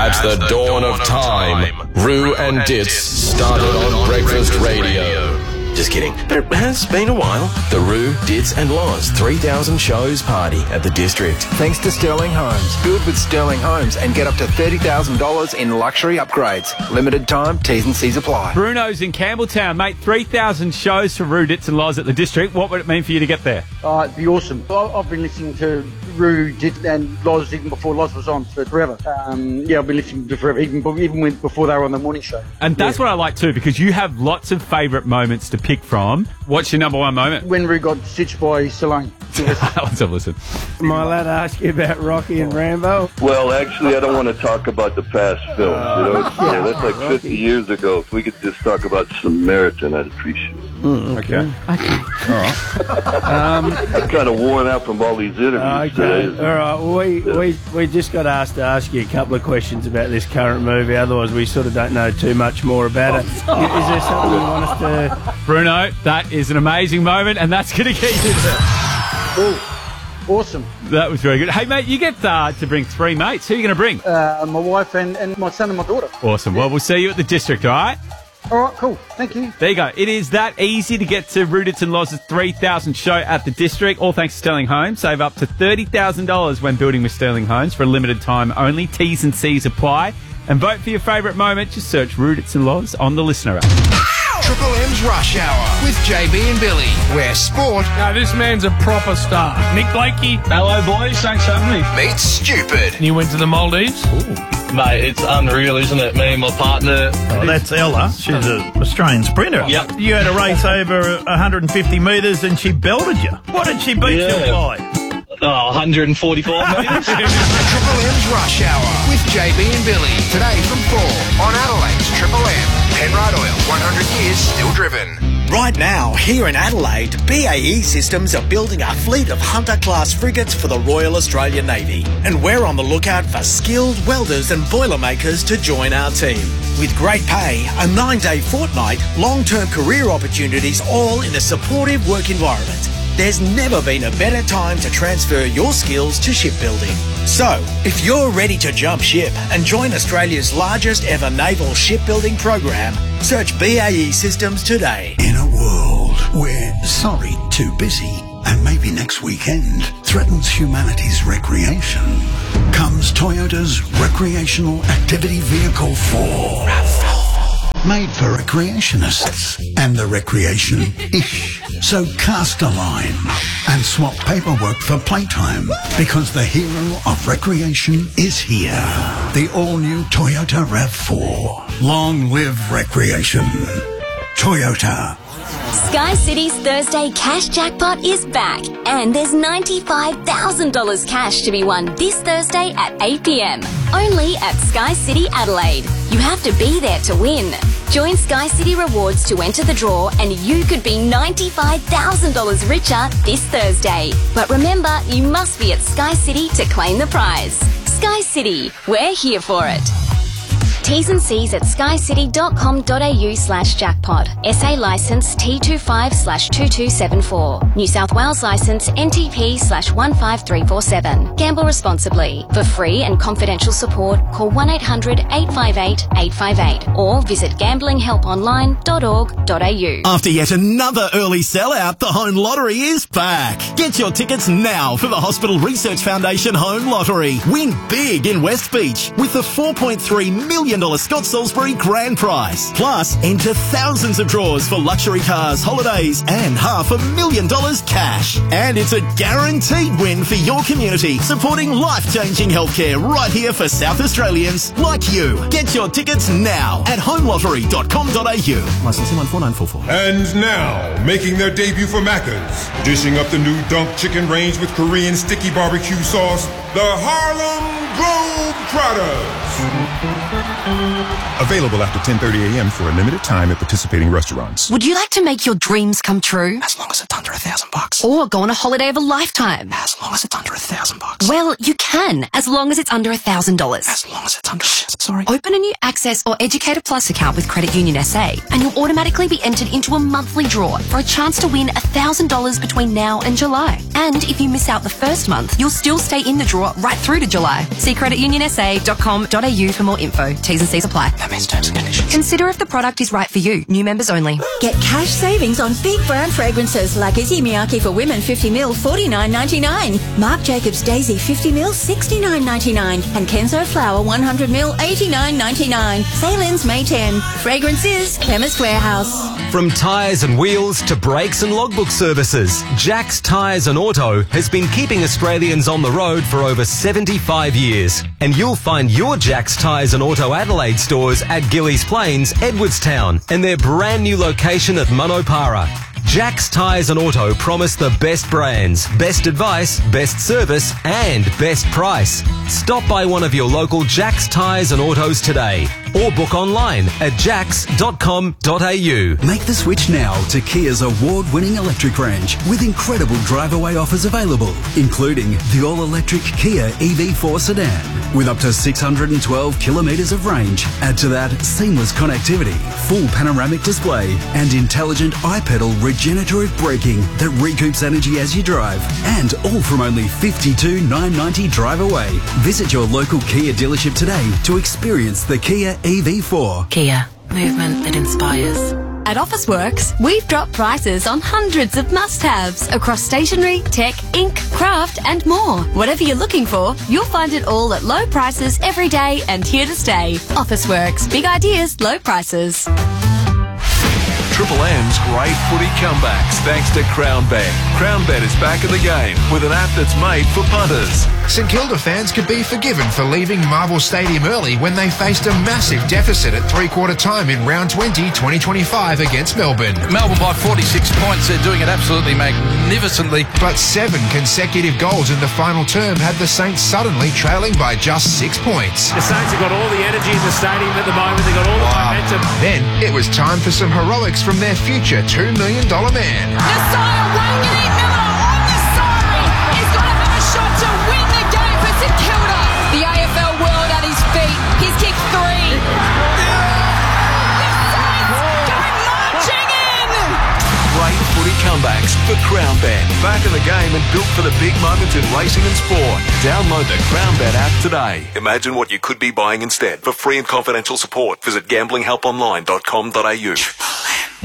At the dawn of time, Roo and Ditz started on Breakfast Radio. Just kidding, but it has been a while. The Roo, Ditz and Loz 3000 shows party at the District. Thanks to Sterling Homes. Build with Sterling Homes and get up to $30,000 in luxury upgrades. Limited time, T's and C's apply. Bruno's in Campbelltown, mate. 3,000 shows for Roo, Ditz and Loz at the District. What would it mean for you to get there? It'd be awesome. I've been listening to Roo, Ditz and Loz even before Loz was on for forever. I've been listening to forever, even before they were on the morning show. And that's what I like too, because you have lots of favourite moments to pick from. What's your number one moment? When Roo got stitched by Stallone. Let's have a listen. Am I allowed to ask you about Rocky and Rambo? Well, actually, I don't want to talk about the past films. That's like 50 years ago. If we could just talk about Samaritan, I'd appreciate it. Okay. All right. I'm kind of worn out from all these interviews today. All right. We just got asked to ask you a couple of questions about this current movie. Otherwise, we sort of don't know too much more about it. Is there something you want us to... Bruno, that is an amazing moment, and that's going to get you there. Oh, awesome. That was very good. Hey, mate, you get to bring three mates. Who are you going to bring? My wife and my son and my daughter. Awesome. Well, we'll see you at the District, all right? All right, cool. Thank you. There you go. It is that easy to get to Roo, Ditz and Loz's 3,000 show at the District. All thanks to Sterling Homes. Save up to $30,000 when building with Sterling Homes for a limited time only. T's and C's apply. And vote for your favourite moment. Just search Roo, Ditz and Loz on the Listener app. Triple M's Rush Hour with JB and Billy, where sport... Now, this man's a proper star. Nick Blakey. Hello, boys. Thanks for having me. Meets stupid. You went to the Maldives? Ooh. Mate, it's unreal, isn't it? Me and my partner. Oh, that's Ella. She's an Australian sprinter. Yep. You had a race over 150 metres and she belted you. What did she beat you by? 144 metres. Triple M's Rush Hour with JB and Billy. Today from 4 on Adelaide's Triple M. Penrite Oil, 100 years still driven. Right now, here in Adelaide, BAE Systems are building a fleet of Hunter-class frigates for the Royal Australian Navy. And we're on the lookout for skilled welders and boilermakers to join our team. With great pay, a 9-day fortnight, long-term career opportunities, all in a supportive work environment. There's never been a better time to transfer your skills to shipbuilding. So, if you're ready to jump ship and join Australia's largest ever naval shipbuilding program, search BAE Systems today. In a world where sorry, too busy, and maybe next weekend threatens humanity's recreation, comes Toyota's Recreational Activity Vehicle 4. RAV4. Made for recreationists and the recreation-ish. So cast a line and swap paperwork for playtime, because the hero of recreation is here. The all-new Toyota RAV4. Long live recreation. Toyota. Sky City's Thursday cash jackpot is back, and there's $95,000 cash to be won this Thursday at 8 p.m. Only at Sky City Adelaide. You have to be there to win. Join Sky City Rewards to enter the draw, and you could be $95,000 richer this Thursday. But remember, you must be at Sky City to claim the prize. Sky City, we're here for it. T's and C's at skycity.com.au/jackpot. SA licence T25/2274. New South Wales licence NTP/15347. Gamble responsibly. For free and confidential support, call 1-800-858-858 or visit gamblinghelponline.org.au. After yet another early sellout, the Home Lottery is back. Get your tickets now for the Hospital Research Foundation Home Lottery. Win big in West Beach with the $4.3 million Scott Salisbury Grand Prize. Plus, enter thousands of draws for luxury cars, holidays, and $500,000 cash. And it's a guaranteed win for your community, supporting life-changing healthcare right here for South Australians like you. Get your tickets now at homelottery.com.au. Licence 14944. And now, making their debut for Macca's, dishing up the new Dunk Chicken range with Korean sticky barbecue sauce, the Harlem Globetrotters. Available after 10:30 a.m. for a limited time at participating restaurants. Would you like to make your dreams come true? As long as it's under under $1,000. Or go on a holiday of a lifetime. As long as it's under $1,000. Well, you can, as long as it's under $1,000. As long as it's under... Sorry. Open a new Access or Educator Plus account with Credit Union SA, and you'll automatically be entered into a monthly draw for a chance to win $1,000 between now and July. And if you miss out the first month, you'll still stay in the draw right through to July. See creditunionsa.com.au for more info. T's and C's apply. That means terms and conditions. Consider if the product is right for you. New members only. Get cash savings on big brand fragrances like Izzy Miyake for women 50ml $49.99, Marc Jacobs Daisy 50ml $69.99, and Kenzo Flower 100ml $89.99. Sale ends May 10. Fragrances, Chemist Warehouse. From tyres and wheels to brakes and logbook services, Jack's Tyres and Auto has been keeping Australians on the road for over 75 years. And you'll find your Jack's Tyres and Auto Adelaide stores at Gillies Plains, Edwardstown, and their brand new location at Monopara. Jack's Tyres and Auto promise the best brands, best advice, best service and best price. Stop by one of your local Jack's Tyres and Autos today or book online at jacks.com.au. Make the switch now to Kia's award-winning electric range with incredible drive-away offers available, including the all-electric Kia EV4 sedan with up to 612 kilometres of range. Add to that seamless connectivity, full panoramic display and intelligent iPedal regenerative braking that recoups energy as you drive, and all from only $52,990 drive away. Visit your local Kia dealership today to experience the Kia EV4. Kia. Movement that inspires. At Officeworks, we've dropped prices on hundreds of must-haves across stationery, tech, ink, craft and more. Whatever you're looking for, you'll find it all at low prices every day and here to stay. Officeworks. Big ideas, low prices. Triple M's great footy comebacks thanks to CrownBet. CrownBet is back in the game with an app that's made for punters. St Kilda fans could be forgiven for leaving Marvel Stadium early when they faced a massive deficit at three-quarter time in round 20, 2025 against Melbourne. Melbourne by 46 points. They're doing it absolutely magnificently. But 7 consecutive goals in the final term had the Saints suddenly trailing by just 6 points. The Saints have got all the energy in the stadium at the moment. They've got all the momentum. Then it was time for some heroics from their future $2 million man. Nasiah Wanganeen-Miller on the siren is going to have a shot to win the game for St Kilda. The AFL world at his feet. He's kicked 3. The Saints go marching in. Great footy comebacks for CrownBet. Back in the game and built for the big moments in racing and sport. Download the CrownBet app today. Imagine what you could be buying instead. For free and confidential support, visit gamblinghelponline.com.au.